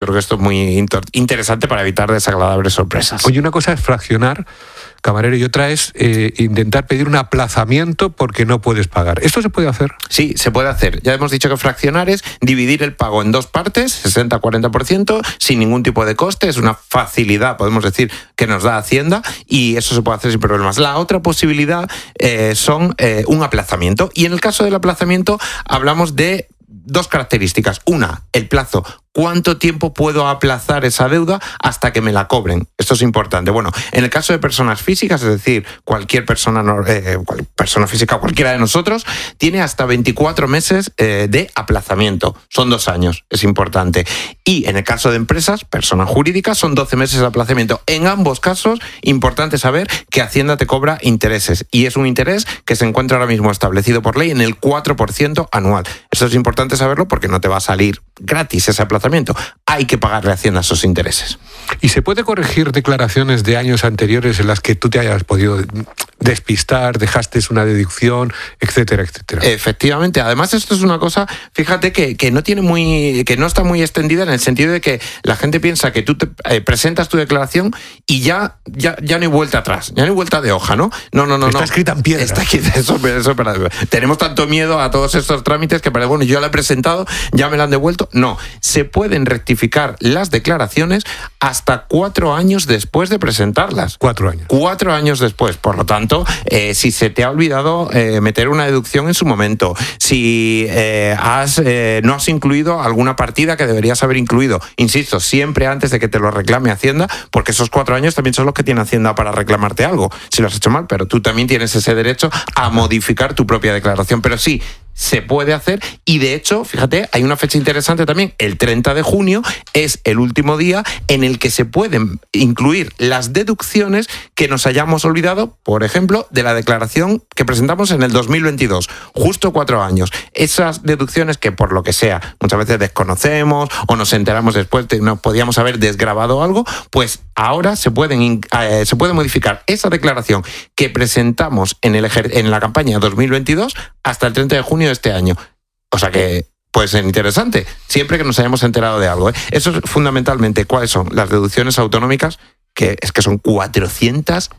creo que esto es muy interesante para evitar desagradables sorpresas. Oye, una cosa es fraccionar, camarero, y otra es intentar pedir un aplazamiento porque no puedes pagar. ¿Esto se puede hacer? Sí, se puede hacer. Ya hemos dicho que fraccionar es dividir el pago en dos partes, 60-40%, sin ningún tipo de coste. Es una facilidad, podemos decir, que nos da Hacienda, y eso se puede hacer sin problemas. La otra posibilidad son un aplazamiento. Y en el caso del aplazamiento hablamos de dos características. Una, el plazo. ¿Cuánto tiempo puedo aplazar esa deuda hasta que me la cobren? Esto es importante. Bueno, en el caso de personas físicas, es decir, cualquier persona física, cualquiera de nosotros, tiene hasta 24 meses de aplazamiento. Son 2 años, es importante. Y en el caso de empresas, personas jurídicas, son 12 meses de aplazamiento. En ambos casos, importante saber que Hacienda te cobra intereses. Y es un interés que se encuentra ahora mismo establecido por ley en el 4% anual. Esto es importante saberlo porque no te va a salir gratis ese aplazamiento. Hay que pagarle a Hacienda esos intereses. ¿Y se puede corregir declaraciones de años anteriores en las que tú te hayas podido despistar, dejaste una deducción, etcétera, etcétera? Efectivamente. Además, esto es una cosa, fíjate, que no está muy extendida, en el sentido de que la gente piensa que tú te presentas tu declaración y ya no hay vuelta atrás, ya no hay vuelta de hoja, ¿no? No. Está escrita en piedra. Eso, tenemos tanto miedo a todos estos trámites que bueno, yo la he presentado, ya me la han devuelto. No, se pueden rectificar las declaraciones hasta 4 años después de presentarlas. 4 años. 4 años después. Por lo tanto, si se te ha olvidado meter una deducción en su momento, si no has incluido alguna partida que deberías haber incluido, insisto, siempre antes de que te lo reclame Hacienda, porque esos 4 años también son los que tiene Hacienda para reclamarte algo, si lo has hecho mal, pero tú también tienes ese derecho a modificar tu propia declaración. Pero sí, se puede hacer, y de hecho, fíjate, hay una fecha interesante también. El 30 de junio es el último día en el que se pueden incluir las deducciones que nos hayamos olvidado, por ejemplo, de la declaración que presentamos en el 2022, justo 4 años. Esas deducciones que, por lo que sea, muchas veces desconocemos o nos enteramos después de que nos podíamos haber desgravado algo, pues ahora se puede modificar esa declaración que presentamos en la campaña 2022 hasta el 30 de junio de este año. O sea que puede ser interesante, siempre que nos hayamos enterado de algo, ¿eh? Eso es fundamentalmente. ¿Cuáles son? Las deducciones autonómicas, que son 402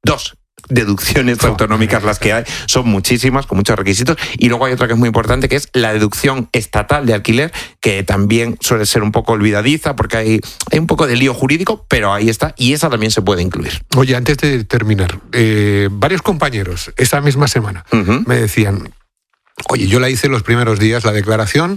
deducciones autonómicas las que hay, son muchísimas, con muchos requisitos. Y luego hay otra que es muy importante, que es la deducción estatal de alquiler, que también suele ser un poco olvidadiza porque hay un poco de lío jurídico, pero ahí está, y esa también se puede incluir. Oye, antes de terminar, varios compañeros esta misma semana me decían: oye, yo la hice los primeros días, la declaración,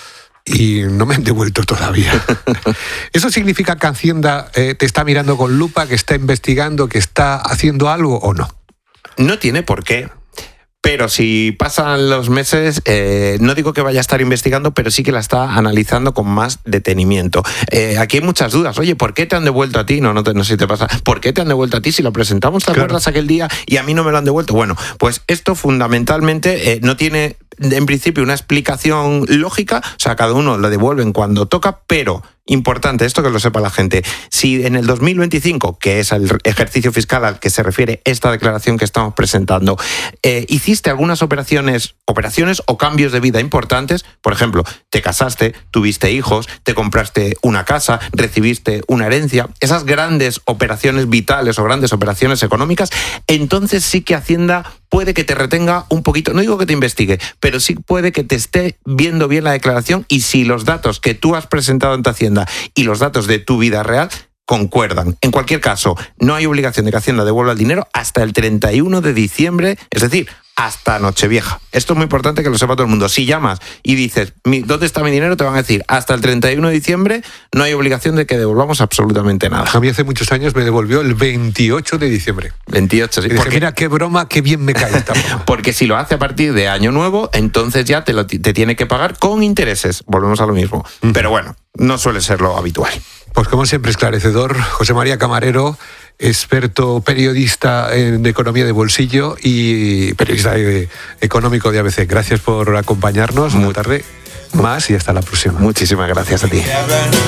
y no me han devuelto todavía. ¿Eso significa que Hacienda te está mirando con lupa, que está investigando, que está haciendo algo o no? No tiene por qué. Pero si pasan los meses, no digo que vaya a estar investigando, pero sí que la está analizando con más detenimiento. Aquí hay muchas dudas. Oye, ¿por qué te han devuelto a ti? No sé si te pasa. ¿Por qué te han devuelto a ti si lo presentamos, te acuerdas aquel día, y a mí no me lo han devuelto? Bueno, pues esto fundamentalmente no tiene, en principio, una explicación lógica. O sea, cada uno lo devuelven cuando toca, pero importante, esto que lo sepa la gente, si en el 2025, que es el ejercicio fiscal al que se refiere esta declaración que estamos presentando, hiciste algunas operaciones o cambios de vida importantes, por ejemplo, te casaste, tuviste hijos, te compraste una casa, recibiste una herencia, esas grandes operaciones vitales o grandes operaciones económicas, entonces sí que Hacienda puede que te retenga un poquito, no digo que te investigue, pero sí puede que te esté viendo bien la declaración, y si los datos que tú has presentado ante Hacienda y los datos de tu vida real concuerdan. En cualquier caso, no hay obligación de que Hacienda devuelva el dinero hasta el 31 de diciembre, es decir, hasta Nochevieja. Esto es muy importante que lo sepa todo el mundo. Si llamas y dices, ¿dónde está mi dinero?, te van a decir, hasta el 31 de diciembre no hay obligación de que devolvamos absolutamente nada. A mí hace muchos años me devolvió el 28 de diciembre. 28, sí. Y dije, mira, qué broma, qué bien me cae esta broma. Porque si lo hace a partir de Año Nuevo, entonces ya te tiene que pagar con intereses. Volvemos a lo mismo. Pero bueno, no suele ser lo habitual. Pues como siempre, esclarecedor. José María Camarero, experto periodista de economía de bolsillo y periodista económico de ABC. Gracias por acompañarnos. Una tarde más y hasta la próxima. Muchísimas gracias a ti.